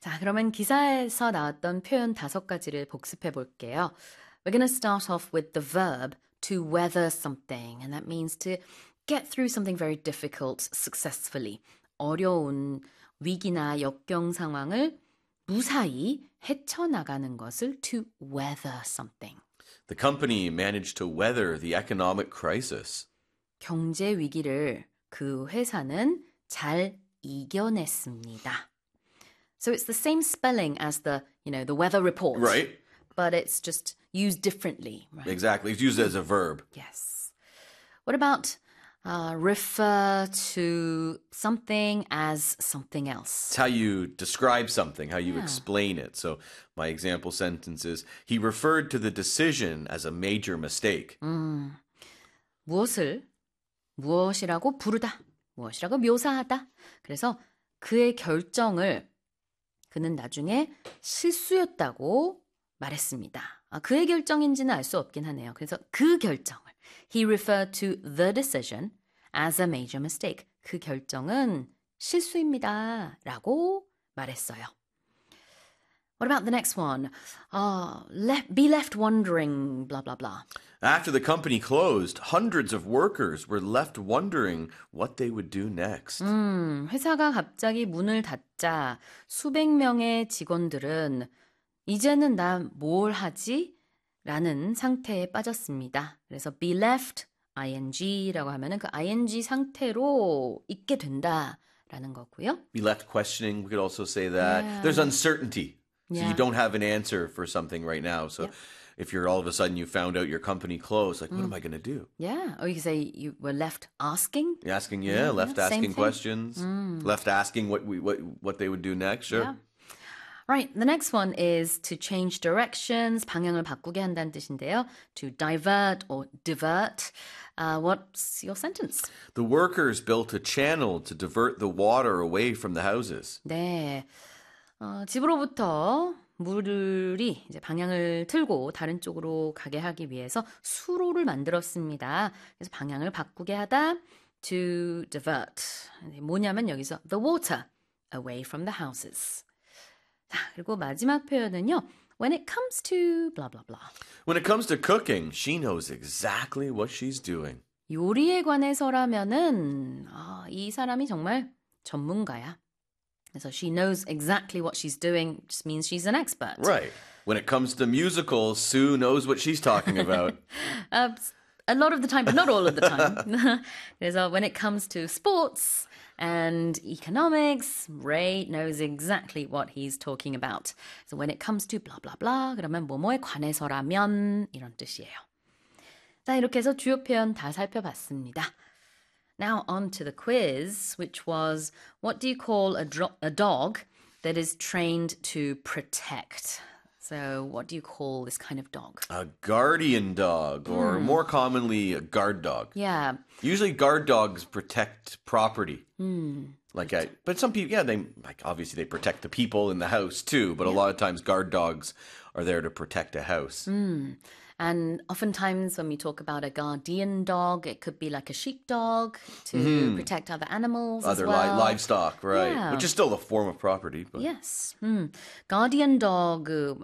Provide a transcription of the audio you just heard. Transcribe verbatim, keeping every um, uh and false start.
자, 그러면 기사에서 나왔던 표현 다섯 가지를 복습해 볼게요. We're going to start off with the verb to weather something, and that means to get through something very difficult successfully. 어려운 위기나 역경 상황을 무사히 헤쳐나가는 것을 to weather something. The company managed to weather the economic crisis. 경제 위기를 그 회사는 잘 이겨냈습니다. So it's the same spelling as the, you know, the weather report. Right. But it's just used differently. Right? Exactly. It's used as a verb. Yes. What about uh, refer to something as something else? It's how you describe something, how you Yeah. explain it. So my example sentence is, he referred to the decision as a major mistake. 음, 무엇을 무엇이라고 부르다, 무엇이라고 묘사하다. 그래서 그의 결정을 그는 나중에 실수였다고 말했습니다. 아, 그의 결정인지는 알 수 없긴 하네요. 그래서 그 결정을 He referred to the decision as a major mistake. 그 결정은 실수입니다. 라고 말했어요. What about the next one? Uh, left, be left wondering, blah, blah, blah. After the company closed, hundreds of workers were left wondering what they would do next. 음, 회사가 갑자기 문을 닫자 수백 명의 직원들은 이제는 나 뭘 하지? 라는 상태에 빠졌습니다. 그래서 be left, ing라고 하면은 그 ing 상태로 있게 된다라는 거고요. Be left questioning, we could also say that. Yeah. There's uncertainty. So Yeah. you don't have an answer for something right now. So Yep. if you're all of a sudden you found out your company closed, like, what am I going to do? Yeah, or you could say you were left asking. You're asking, yeah, Yeah, left yeah, same asking thing. questions, left asking what we what what they would do next. Sure. Yeah. Right, the next one is to change directions, 방향을 바꾸게 한다는 뜻인데요. To divert or divert. Uh, what's your sentence? The workers built a channel to divert the water away from the houses. 네, 어, 집으로부터 물이 이제 방향을 틀고 다른 쪽으로 가게 하기 위해서 수로를 만들었습니다. 그래서 방향을 바꾸게 하다 to divert. 뭐냐면 여기서 the water away from the houses. 자, 그리고 마지막 표현은요. When it comes to blah blah blah. When it comes to cooking, she knows exactly what she's doing. 요리에 관해서라면은 아, 이 사람이 정말 전문가야. 그래서 she knows exactly what she's doing just means she's an expert. Right. When it comes to musicals, Sue knows what she's talking about. Uh, a lot of the time, but not all of the time. 그래서 when it comes to sports and economics, Ray knows exactly what he's talking about. So when it comes to blah blah blah, 그러면 뭐뭐에 관해서라면 이런 뜻이에요. 자, 이렇게 해서 주요 표현 다 살펴봤습니다. Now on to the quiz, which was, what do you call a, dro- a dog that is trained to protect? So what do you call this kind of dog? A guardian dog, or more commonly, a guard dog. Yeah. Usually, guard dogs protect property. Like, I, but some people, yeah, they like obviously they protect the people in the house too. But a lot of times, guard dogs are there to protect a house. And oftentimes when we talk about a guardian dog, it could be like a sheepdog to protect other animals Other as well. li- livestock, right? Yeah. Which is still a form of property. But. Yes. 음. Guardian dog